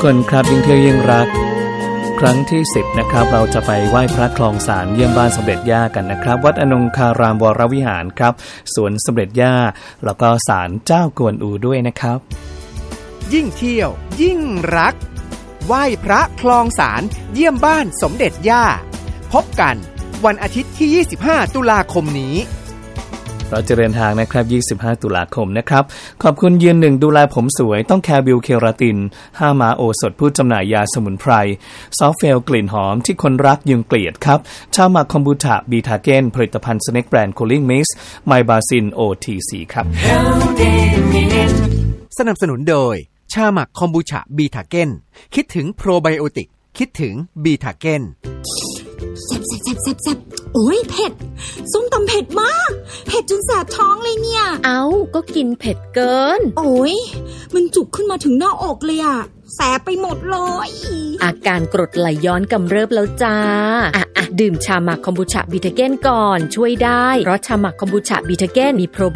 คนครับยิ่งเที่ยวยิ่งรักครั้งที่10นะครับเราจะไปไหว้พระคลองสารเยี่ยมบ้านสมเด็จย่ากันนะครับวัดอนงคารามวรวิหารครับสวนสมเด็จย่าแล้วก็ศาลเจ้ากวนอูด้วยนะครับยิ่งเที่ยวยิ่งรักไหว้พระคลองสารเยี่ยมบ้านสมเด็จย่าพบกันวันอาทิตย์ที่25ตุลาคมนี้เราจะเดินทางนะครับ25ตุลาคมนะครับขอบคุณยืนหนึ่งดูแลผมสวยต้องแคร์บิวเคราติน5ม้าโอสถผู้จำหน่ายยาสมุนไพรซอฟเฟลกลิ่นหอมที่คนรักยุงเกลียดครับชาหมักคอมบูชาบีทาเก้นผลิตภัณฑ์สเน็กแบรนด์คูลิ่งมิกซ์ไมบาซิน OTC ครับสนับสนุนโดยชาหมักคอมบูชาบีทาเก้นคิดถึงโปรไบโอติกคิดถึงบีทาเก้นแซ่บโอ้ยเผ็ดส้มตำเผ็ดมากเผ็ดจนแสบท้องเลยเนี่ยก็กินเผ็ดเกินโอ้ยมันจุกขึ้นมาถึงหน้าอกเลยอะแสบไปหมดเลยอาการกรดไหลย้อนกำเริบแล้วจ้าดื่มชาหมักคอมบูชาบีทาเก้นก่อนช่วยได้เพราะชาหมักคอมบูชาบีทาเก้นมีโปร